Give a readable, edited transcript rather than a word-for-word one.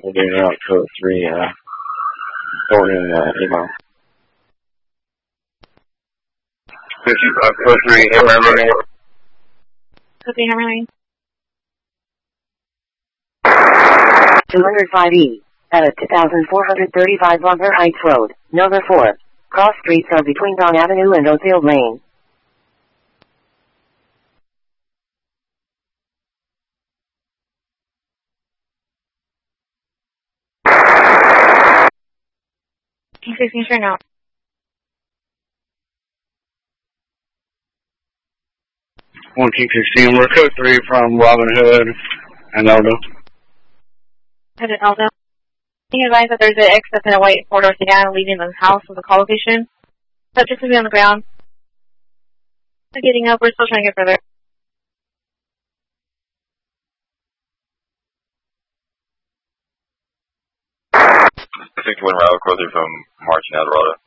We're doing route code 3, Thornton, email. 55 code 3, Hammer Lane. Code 3, Hammer Lane. 205E, at 2435 Lumber Heights Road, number 4. Cross streets are between Don Avenue and Oakfield Lane. T16 sure now. 1 King 16, we're code 3 from Robin Hood and Eldo. Head at Eldo. Can you advise that there's an X that's in a white four-door sedan leaving the house with a call location? Subject to be on the ground. We're getting up, we're still trying to get further. 61 Route, code 3 from March and Eldorado.